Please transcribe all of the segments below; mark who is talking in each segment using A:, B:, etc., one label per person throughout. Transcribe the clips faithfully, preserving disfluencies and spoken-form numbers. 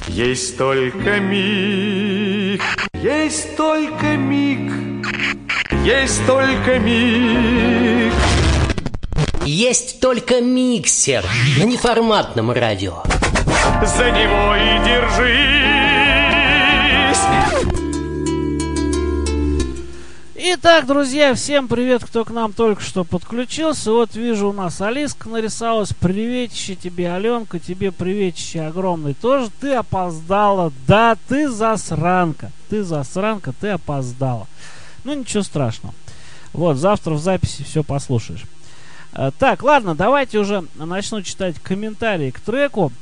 A: Есть только миг, есть только миг, есть только миг.
B: Есть только миксер на неформатном радио.
A: За него и держись.
C: Итак, друзья, всем привет, кто к нам только что подключился. Вот вижу, у нас Алиска нарисовалась. Приветище тебе, Аленка, тебе приветище огромный тоже. Ты опоздала, да, ты засранка. Ты засранка, ты опоздала. Ну, ничего страшного. Вот, завтра в записи все послушаешь. Так, ладно, давайте уже начну читать комментарии к треку.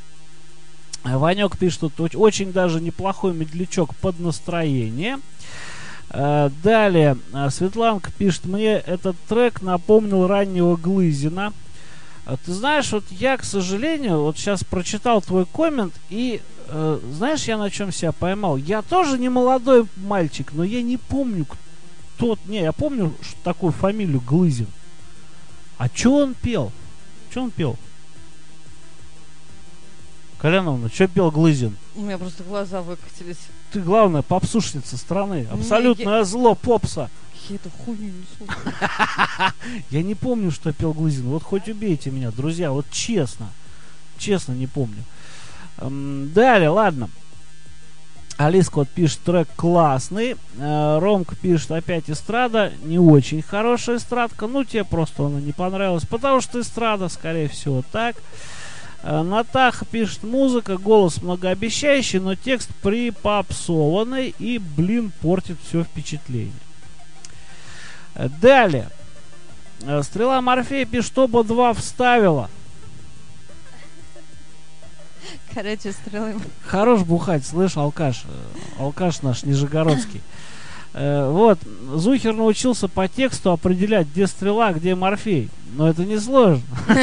C: Ванек пишет, тут очень даже неплохой медлячок под настроение. Далее, Светланка пишет, мне этот трек напомнил раннего Глызина. Ты знаешь, вот я, к сожалению, вот сейчас прочитал твой коммент, и знаешь, я на чем себя поймал? Я тоже не молодой мальчик, но я не помню, кто... Не, я помню что такую фамилию Глызин. А что он пел? Что он пел? Коляновна, что пел Глызин?
D: У меня просто глаза выкатились.
C: Ты, главное, попсушница страны. Абсолютное
D: я...
C: зло попса.
D: Я эту хуйню не слушаю.
C: Я не помню, что пел Глызин. Вот хоть убейте меня, друзья. Вот честно. Честно не помню. Далее, ладно. Алиска вот пишет, трек классный. Ромка пишет, опять эстрада. Не очень хорошая эстрадка. Ну, тебе просто она не понравилась. Потому что эстрада, скорее всего, так. Натаха пишет, музыка, голос многообещающий, но текст припопсованный и, блин, портит все впечатление. Далее. Стрела Морфея пишет, оба два вставила.
D: Короче, стрелы.
C: Хорош бухать, слышь, алкаш. Алкаш наш нижегородский. Вот, Зухер научился по тексту определять, где стрела, где Морфей. Но это не сложно.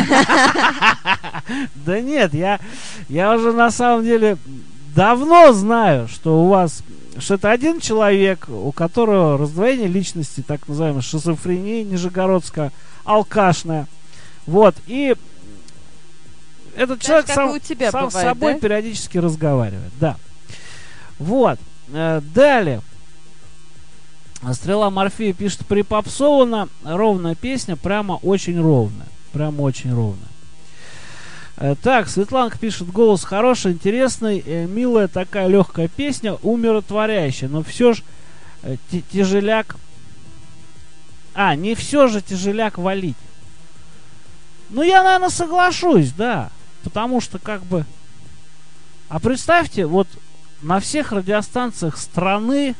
C: Да нет, я, я уже на самом деле давно знаю, что у вас, что это один человек, у которого раздвоение личности, так называемая шизофрения нижегородская, алкашная. Вот, и этот
D: так
C: человек сам, сам
D: бывает,
C: с собой, да? Периодически разговаривает, да. Вот, далее. Стрела Морфея пишет, припопсована, ровная песня, прямо очень ровная. Прямо очень ровная. Так, Светланка пишет, голос хороший, интересный, э, милая такая легкая песня, умиротворяющая, но все же э, тяжеляк... А, не все же тяжеляк валить. Ну, я, наверное, соглашусь, да. Потому что, как бы... А представьте, вот на всех радиостанциях страны,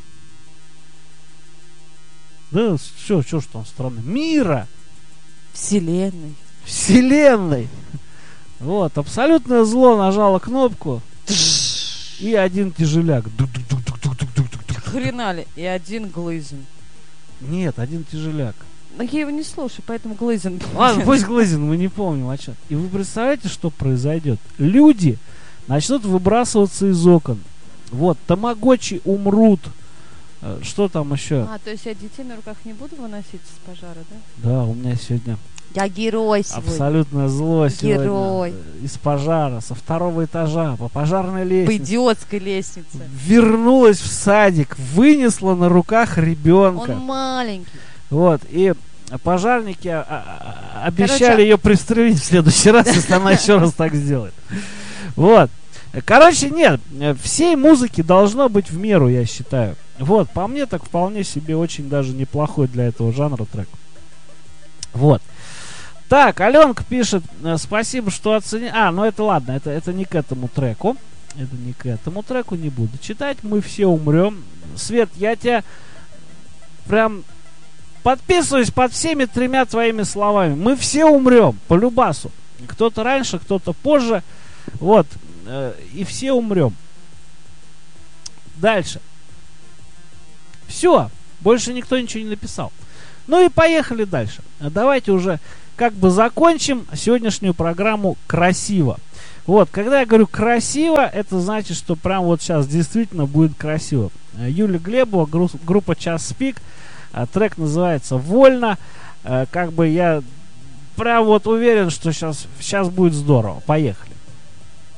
C: да, что, что ж там страны? Мира!
D: Вселенной.
C: Вселенной! Вот, абсолютное зло нажало кнопку. И один тяжеляк.
D: Хрена ли? И один Глызин.
C: Нет, один тяжеляк.
D: Но я его не слушаю, поэтому Глызин.
C: Ладно, пусть Глызин, мы не помним о чем. И вы представляете, что произойдет? Люди начнут выбрасываться из окон. Вот, тамагочи умрут. Что там еще?
D: А, то есть я детей на руках не буду выносить с пожара, да?
C: Да, у меня сегодня...
D: Я герой сегодня.
C: Абсолютно зло сегодня.
D: Герой.
C: Из пожара, со второго этажа, по пожарной лестнице.
D: По идиотской лестнице.
C: Вернулась в садик, вынесла на руках ребенка.
D: Он маленький.
C: Вот, и пожарники а- а- обещали
D: Короче...
C: ее пристрелить в следующий раз, если она еще раз так сделает. Вот. Короче, нет, всей музыки должно быть в меру, я считаю. Вот, по мне так вполне себе очень даже неплохой для этого жанра трек. Вот. Так, Аленка пишет, спасибо, что оценили. А, ну это ладно, это, это не к этому треку. Это не к этому треку, не буду читать. Мы все умрем. Свет, я тебя прям подписываюсь под всеми тремя твоими словами. Мы все умрем, по любасу. Кто-то раньше, кто-то позже. Вот. И все умрем. Дальше. Все. Больше никто ничего не написал. Ну и поехали дальше. Давайте уже как бы закончим сегодняшнюю программу красиво. Вот, когда я говорю красиво, это значит, что прям вот сейчас действительно будет красиво. Юлия Глебова, гру- группа Час Пик. Трек называется «Вольно». Как бы я прям вот уверен, что сейчас, сейчас будет здорово. Поехали.